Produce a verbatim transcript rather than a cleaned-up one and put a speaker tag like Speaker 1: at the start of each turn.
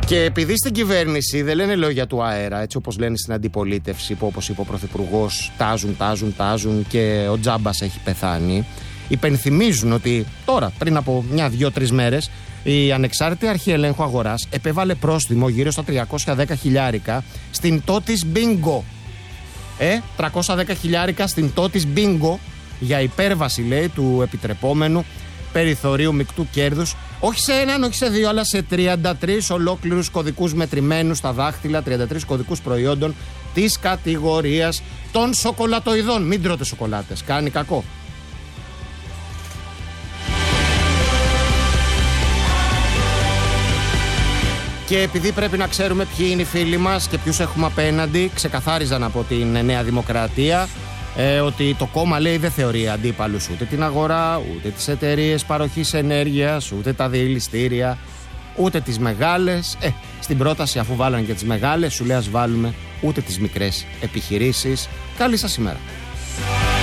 Speaker 1: Και επειδή στην κυβέρνηση δεν λένε λόγια του αέρα, έτσι όπως λένε στην αντιπολίτευση, που όπως είπε ο Πρωθυπουργός, τάζουν, τάζουν, τάζουν και ο Τζάμπας έχει πεθάνει, υπενθυμίζουν ότι τώρα, πριν από μια, δύο, τρεις μέρες, η Ανεξάρτητη Αρχή Ελέγχου Αγοράς επέβαλε πρόστιμο γύρω στα τριακόσια δέκα χιλιάρικα στην Τότις Μπίνγκο. Ε, τριακόσια δέκα χιλιάρικα στην Τότις Μπίνγκο για υπέρβαση, λέει, του επιτρεπόμενου περιθωρίου μεικτού κέρδους, όχι σε έναν, όχι σε δύο, αλλά σε τριάντα τρεις ολόκληρους κωδικούς μετρημένους στα δάχτυλα, τριάντα τρεις κωδικούς προϊόντων της κατηγορίας των σοκολατοειδών. Μην τρώτε σοκολάτες, κάνει κακό. Και επειδή πρέπει να ξέρουμε ποιοι είναι οι φίλοι μας και ποιους έχουμε απέναντι, ξεκαθάριζαν από την Νέα Δημοκρατία ε, ότι το κόμμα, λέει, δεν θεωρεί αντίπαλους ούτε την αγορά, ούτε τις εταιρείες παροχής ενέργειας, ούτε τα διελιστήρια, ούτε τις μεγάλες. Ε, στην πρόταση, αφού βάλανε και τις μεγάλες, σου λέει ας βάλουμε ούτε τις μικρές επιχειρήσεις. Καλή σας ημέρα.